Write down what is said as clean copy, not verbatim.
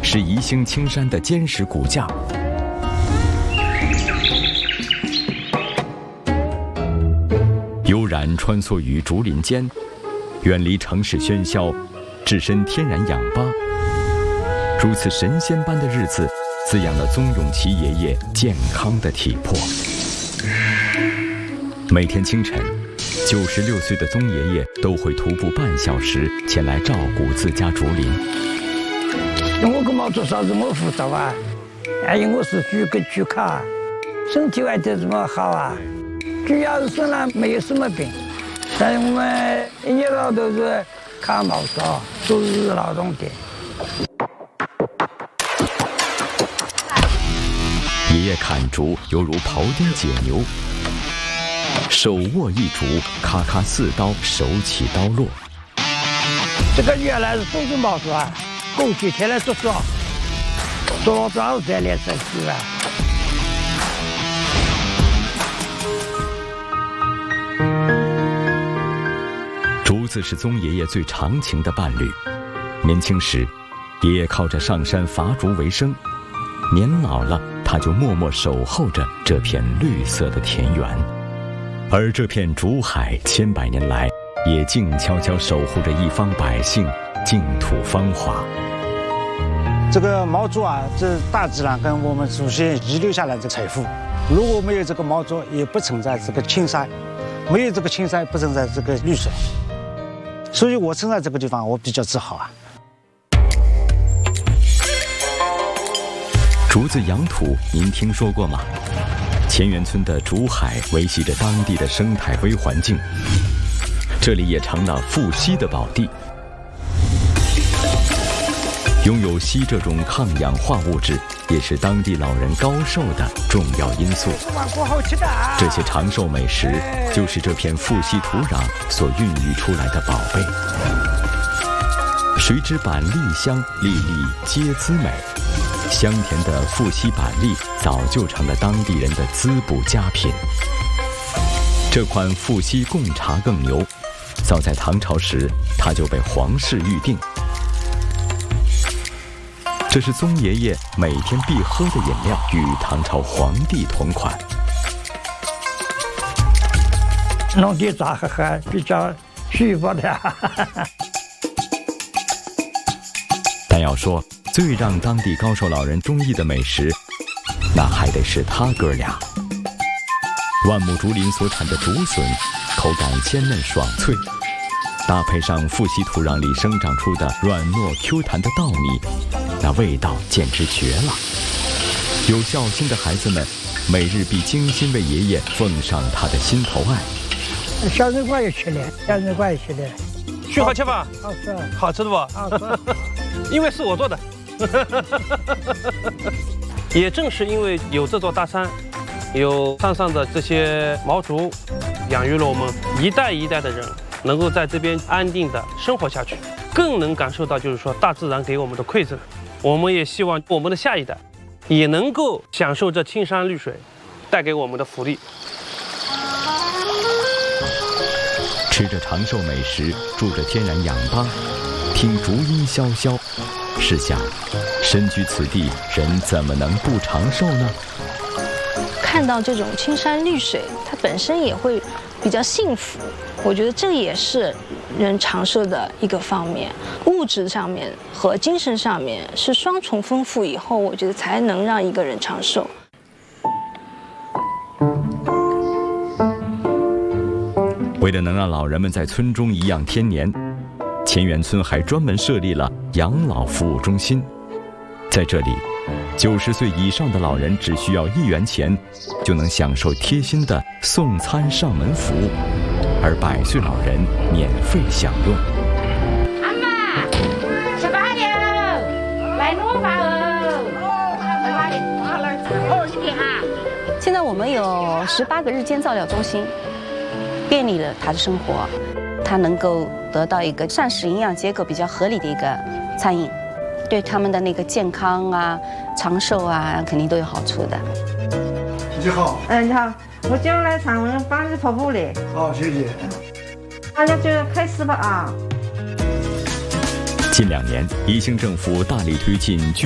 是宜兴青山的坚实骨架。悠然穿梭于竹林间，远离城市喧嚣，置身天然氧吧。如此神仙般的日子，滋养了宗永琪爷爷健康的体魄。每天清晨，96岁的宗爷爷都会徒步半小时前来照顾自家竹林。 我个毛做啥子么复杂啊？哎呀，我是举卡，身体还得怎么好啊？主要是虽然没有什么病，但是我们一年老都是砍毛草，做日劳动的。 爷爷砍竹犹如庖丁解牛，手握一竹，咔咔4刀，手起刀落。 这个原来是种植毛竹啊，过去天来做了多少再来生气啊？ 竹子是宗爷爷最长情的伴侣。年轻时，爷爷靠着上山伐竹为生；年老了，他就默默守候着这片绿色的田园。而这片竹海千百年来，也静悄悄守护着一方百姓净土芳华。 这个毛竹啊，这大自然跟我们祖先遗留下来的财富。如果没有这个毛竹，也不存在这个青山；没有这个青山，不存在这个绿水。所以我生在这个地方，我比较自豪啊。 竹子养土，您听说过吗？乾源村的竹海维系着当地的生态微环境，这里也成了富硒的宝地。拥有硒这种抗氧化物质，也是当地老人高寿的重要因素。这些长寿美食，就是这片富硒土壤所孕育出来的宝贝。谁知板栗香，粒粒皆滋美。香甜的富硒板栗早就成了当地人的滋补佳品。这款富硒贡茶更牛，早在唐朝时，它就被皇室预定。这是宗爷爷每天必喝的饮料，与唐朝皇帝同款。 弄点茶喝喝，比较舒服的。 但要说最让当地高寿老人中意的美食，那还得是他哥俩。万亩竹林所产的竹笋，口感鲜嫩爽脆，搭配上富硒土壤里生长出的软糯 Q 弹的稻米，那味道简直绝了。有孝心的孩子们，每日必精心为爷爷奉上他的心头爱。 小人馆也去了，小人馆也去了。 去好吃吧？ 好吃， 好吃的不？ 好吃。 因为是我做的。也正是因为有这座大山，有山上的这些毛竹，养育了我们一代一代的人能够在这边安定的生活下去，更能感受到就是说大自然给我们的馈赠。我们也希望我们的下一代也能够享受这青山绿水带给我们的福利。 吃着长寿美食，住着天然氧吧，听竹音萧萧，试想，身居此地，人怎么能不长寿呢？ 看到这种青山绿水，它本身也会比较幸福。我觉得这也是人长寿的一个方面，物质上面和精神上面是双重丰富以后，我觉得才能让一个人长寿。 为了能让老人们在村中颐养天年，乾源村还专门设立了养老服务中心。在这里，90岁以上的老人只需要1元钱，就能享受贴心的送餐上门服务，而100岁老人免费享用。 阿妈，吃饭了，来弄饭哦。这边哈。 现在我们有18个日间照料中心，便利了他的生活，他能够得到一个膳食营养结构比较合理的一个餐饮，对他们的那个健康啊、长寿啊，肯定都有好处的。 你好， 你好，我就来厂门帮你跑步的。 好，谢谢。 大家就开始吧啊！ 近2年，宜兴政府大力推进